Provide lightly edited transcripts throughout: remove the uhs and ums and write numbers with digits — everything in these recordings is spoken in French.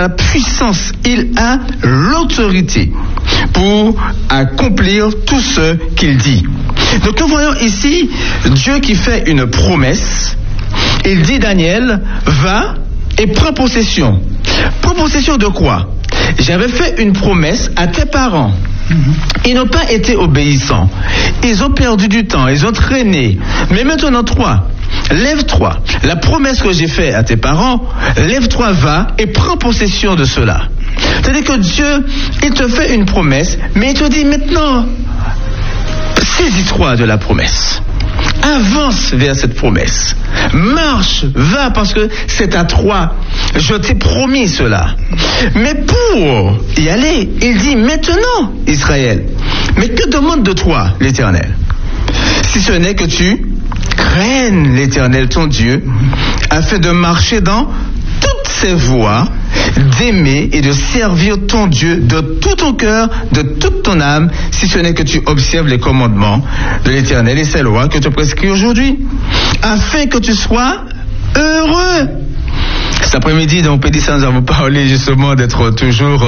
la puissance, il a l'autorité pour accomplir tout ce qu'il dit. Donc nous voyons ici Dieu qui fait une promesse. Il dit, Daniel, va et prends possession. Prends possession de quoi? J'avais fait une promesse à tes parents. Ils n'ont pas été obéissants. Ils ont perdu du temps, ils ont traîné. Mais maintenant, toi, lève-toi. La promesse que j'ai faite à tes parents, lève-toi, va et prends possession de cela. C'est-à-dire que Dieu, il te fait une promesse, mais il te dit maintenant, saisis-toi de la promesse. Avance vers cette promesse. Marche, va, parce que c'est à toi. Je t'ai promis cela. Mais pour y aller, il dit maintenant, Israël, mais que demande de toi l'Éternel? Si ce n'est que tu craignes l'Éternel, ton Dieu, afin de marcher dans toutes ses voies, d'aimer et de servir ton Dieu de tout ton cœur, de toute ton âme, si ce n'est que tu observes les commandements de l'Éternel et ses lois que tu prescris aujourd'hui, afin que tu sois heureux. Cet après-midi, dans Pédissa, nous avons parlé justement d'être toujours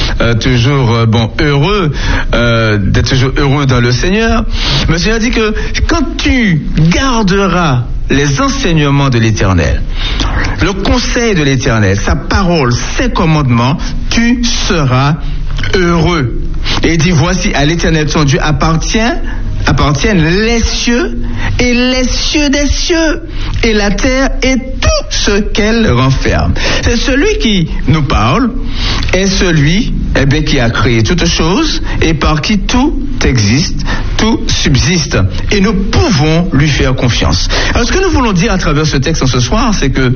heureux, d'être toujours heureux dans le Seigneur. Mais Seigneur dit que quand tu garderas les enseignements de l'Éternel, le conseil de l'Éternel, sa parole, ses commandements, tu seras heureux. Et il dit, voici, à l'Éternel ton Dieu appartiennent les cieux et les cieux des cieux et la terre et tout ce qu'elle renferme. C'est celui qui nous parle est celui qui a créé toutes choses et par qui tout existe, tout subsiste. Et nous pouvons lui faire confiance. Alors ce que nous voulons dire à travers ce texte ce soir, c'est que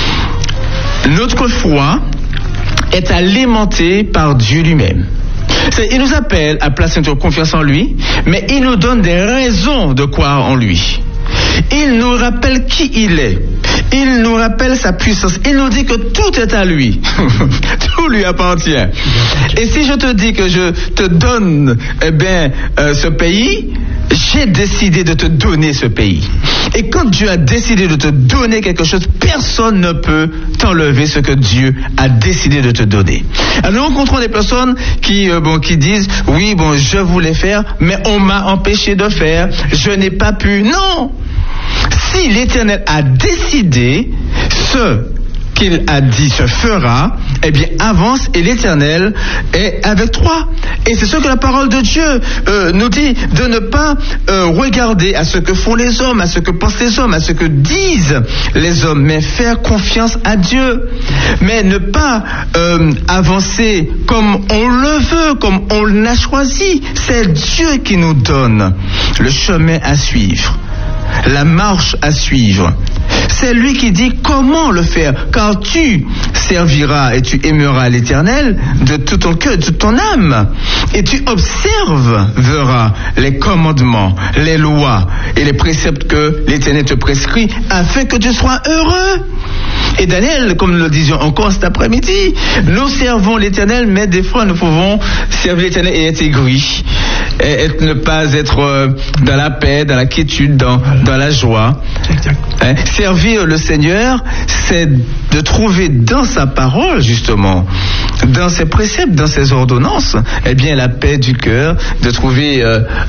notre foi est alimentée par Dieu lui-même. Il nous appelle à placer notre confiance en lui, mais il nous donne des raisons de croire en lui. Il nous rappelle qui il est. Il nous rappelle sa puissance. Il nous dit que tout est à lui. Tout lui appartient. Et si je te dis que je te donne ce pays, j'ai décidé de te donner ce pays. Et quand Dieu a décidé de te donner quelque chose, personne ne peut t'enlever ce que Dieu a décidé de te donner. Alors nous rencontrons des personnes qui disent, oui, je voulais faire, mais on m'a empêché de faire, je n'ai pas pu. Non! Si l'Éternel a décidé, ce qu'il a dit se fera, avance et l'Éternel est avec toi. Et c'est ce que la parole de Dieu nous dit, de ne pas regarder à ce que font les hommes, à ce que pensent les hommes, à ce que disent les hommes, mais faire confiance à Dieu. Mais ne pas avancer comme on le veut, comme on l'a choisi. C'est Dieu qui nous donne le chemin à suivre, la marche à suivre. C'est lui qui dit comment le faire, car tu serviras et tu aimeras l'Éternel de tout ton cœur, de toute ton âme, et tu observeras les commandements, les lois et les préceptes que l'Éternel te prescrit, afin que tu sois heureux. Et Daniel, comme nous le disions encore cet après-midi, nous servons l'Éternel, mais des fois nous pouvons servir l'Éternel et être aigris, et ne pas être dans la paix, dans la quiétude, dans la joie. Servir le Seigneur, c'est de trouver dans sa parole, justement, dans ses préceptes, dans ses ordonnances, la paix du cœur, de trouver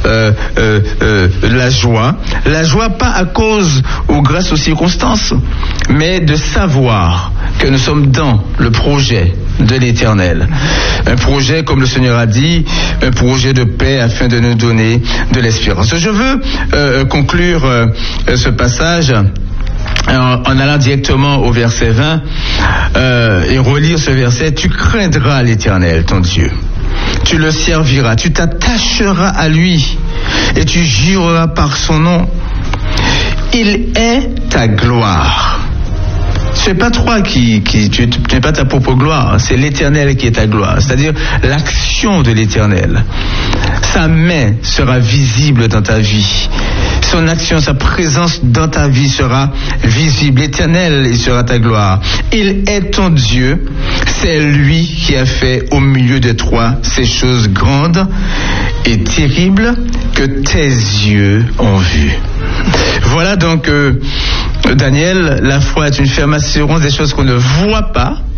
la joie. La joie pas à cause ou grâce aux circonstances, mais de savoir que nous sommes dans le projet de l'Éternel. Un projet, comme le Seigneur a dit, un projet de paix afin de nous donner de l'espérance. Je veux conclure ce passage en allant directement au verset 20 et relire ce verset. Tu craindras l'Éternel, ton Dieu. Tu le serviras, tu t'attacheras à lui et tu jureras par son nom. Il est ta gloire. Ce n'est pas toi tu n'es pas ta propre gloire, c'est l'Éternel qui est ta gloire, c'est-à-dire l'action de l'Éternel. Sa main sera visible dans ta vie. Son action, sa présence dans ta vie sera visible. L'Éternel, il sera ta gloire. Il est ton Dieu. C'est lui qui a fait au milieu de toi ces choses grandes et terribles que tes yeux ont vues. Voilà donc, Daniel, la foi est une ferme assurance des choses qu'on ne voit pas,